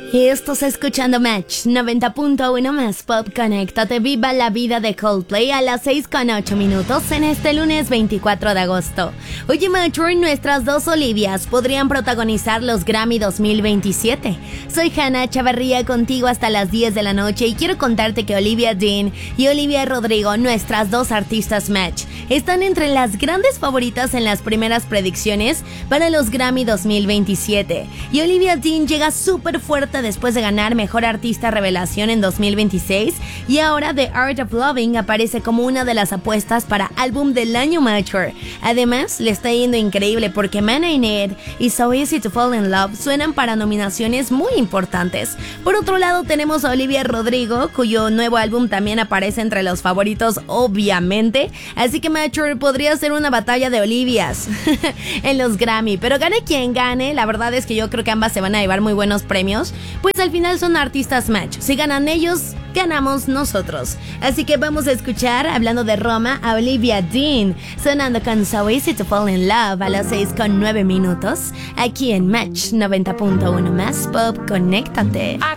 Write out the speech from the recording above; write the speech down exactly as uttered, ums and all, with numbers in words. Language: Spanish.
Y estás escuchando Match noventa punto uno más Pop. Conéctate, viva la vida de Coldplay a las seis con ocho minutos en este lunes veinticuatro de agosto. Oye, Mature, nuestras dos Olivias podrían protagonizar los Grammy dos mil veintisiete. Soy Hannah Chavarría, contigo hasta las diez de la noche, y quiero contarte que Olivia Dean y Olivia Rodrigo, nuestras dos artistas Match, están entre las grandes favoritas en las primeras predicciones para los Grammy dos mil veintisiete. Y Olivia Dean llega súper fuerte después de ganar Mejor Artista Revelación en dos mil veintiséis, y ahora The Art of Loving aparece como una de las apuestas para Álbum del Año Mature. Además, le está yendo increíble porque Man I Need y So Easy to Fall in Love suenan para nominaciones muy importantes. Por otro lado, tenemos a Olivia Rodrigo, cuyo nuevo álbum también aparece entre los favoritos, obviamente, así que Mature podría ser una batalla de Olivias en los Grammy, pero gane quien gane, la verdad es que yo creo que ambas se van a llevar muy buenos premios, pues al final son artistas Match. Si ganan ellos, ganamos nosotros. Así que vamos a escuchar, hablando de Roma, a Olivia Dean sonando con So Easy to Fall in Love a las seis con nueve minutos, aquí en Match noventa punto uno más Pop. Conéctate.